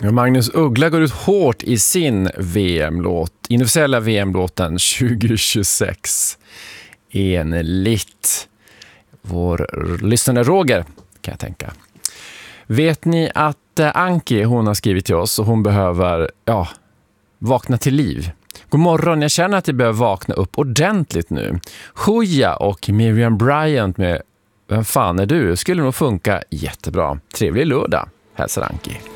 Magnus Uggla går ut hårt i sin VM-låt, inofficiella VM-låten 2026. Enligt vår lyssnare Roger, kan jag tänka. Vet ni att Anki, hon har skrivit till oss och hon behöver vakna till liv. God morgon, jag känner att jag behöver vakna upp ordentligt nu. Hooja och Miriam Bryant med Vem fan är du? Skulle nog funka jättebra. Trevlig lördag, hälsar Anki.